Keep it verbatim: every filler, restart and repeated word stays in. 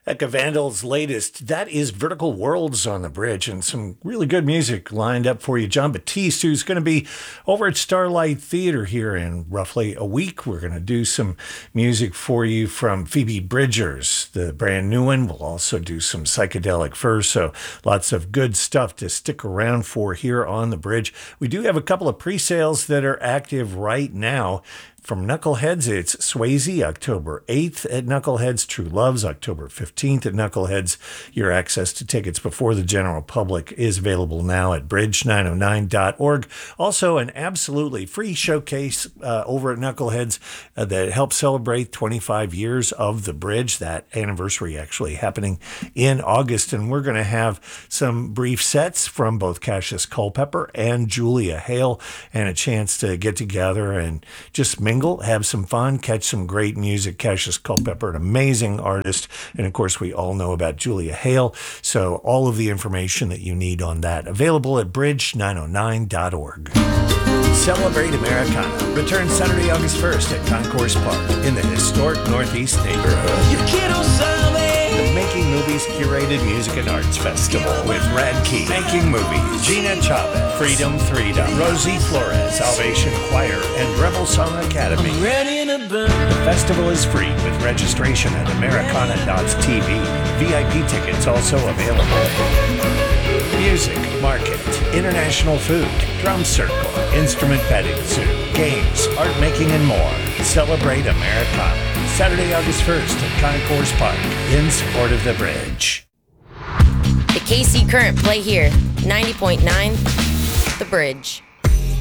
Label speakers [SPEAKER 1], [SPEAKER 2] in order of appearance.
[SPEAKER 1] Eka Vandal's latest, that is Vertical Worlds on the Bridge, and some really good music lined up for you. Jon Batiste, who's going to be over at Starlight Theater here in roughly a week. We're going to do some music for you from Phoebe Bridgers, the brand new one. We'll also do some Psychedelic Furs, so lots of good stuff to stick around for here on the Bridge. We do have a couple of pre-sales that are active right now. From Knuckleheads, it's Swayze, October eighth at Knuckleheads. True Loves, October fifteenth at Knuckleheads. Your access to tickets before the general public is available now at bridge nine oh nine dot org. Also, an absolutely free showcase uh, over at Knuckleheads uh, that helps celebrate twenty-five years of the Bridge. That anniversary actually happening in August. And we're going to have some brief sets from both Cassius Culpepper and Julia Hale, and a chance to get together and just make mingle, have some fun, catch some great music. Cassius Culpepper, an amazing artist. And of course, we all know about Julia Hale. So all of the information that you need on that available at bridge nine oh nine dot org. Celebrate Americana returns Saturday, August first at Concourse Park in the historic Northeast neighborhood. The Making Movies Curated Music and Arts Festival with Rad Key, Making Movies, Gina Chavez, Freedom Freedom, Rosie Flores, Salvation Choir, and Rebel Song Academy. The festival is free with registration at americana dot t v. V I P tickets also available. Music, market, international food, drum circle, instrument petting zoo, games, art making, and more. Celebrate Americana. Saturday, August first at Concourse Park in support of the Bridge.
[SPEAKER 2] The K C Current play here, ninety point nine, The Bridge.